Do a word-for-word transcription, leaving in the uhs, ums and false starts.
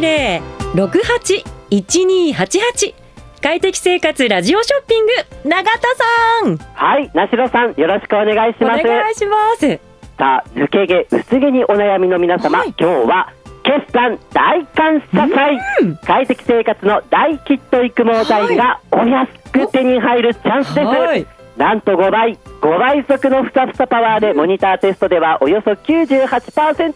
ゼロ ろくはち いちにはちはち 快適生活ラジオショッピング、永田さん。 はい、なしろさん、よろしくお願いします。 お願いします。 さあ、抜け毛薄毛にお悩みの皆様、はい、今日は決算大感謝祭、快適生活の大ヒット育毛剤がお安く手に入るチャンスです、はい、なんとごばいごばい速のふさふさパワーでモニターテストではおよそ きゅうじゅうはちパーセント